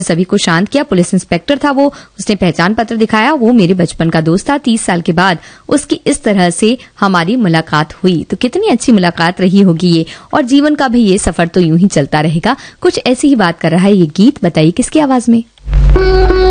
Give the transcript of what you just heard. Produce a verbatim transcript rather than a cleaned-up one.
सभी को शांत किया। पुलिस इंस्पेक्टर था वो, उसने पहचान पत्र दिखाया, वो मेरे बचपन का दोस्त था। तीस साल के बाद उसकी इस तरह से हमारी मुलाकात हुई। तो कितनी अच्छी मुलाकात रही होगी ये, और जीवन का भी ये सफर तो यूं ही चलता रहेगा। कुछ ऐसी ही बात कर रहा है ये गीत। बताइए किसकी आवाज में।